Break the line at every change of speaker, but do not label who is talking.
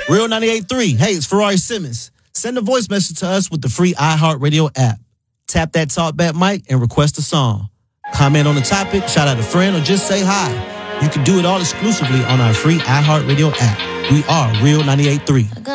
Real 98.3. Hey, it's Ferrari Simmons. Send a voice message to us with the free iHeartRadio app. Tap that talkback mic and request a song. Comment on the topic, shout out a friend, or just say hi. You can do it all exclusively on our free iHeartRadio app. We are Real 98.3.